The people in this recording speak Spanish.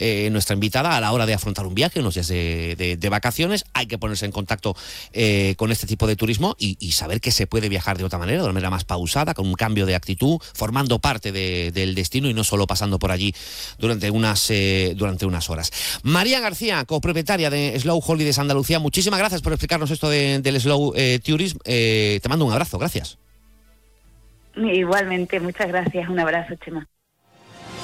nuestra invitada, a la hora de afrontar un viaje, unos días de vacaciones. Hay que ponerse en contacto con este tipo de turismo y saber que se puede viajar de otra manera, de una manera más pausada, con un cambio de actitud, formando parte del destino y no solo pasando por allí durante unas horas. María García, copropietaria de Slow Holidays Andalucía, muchísimas gracias por explicarnos esto del Slow Tourism. Te mando un abrazo, gracias. Igualmente, muchas gracias. Un abrazo, Chema.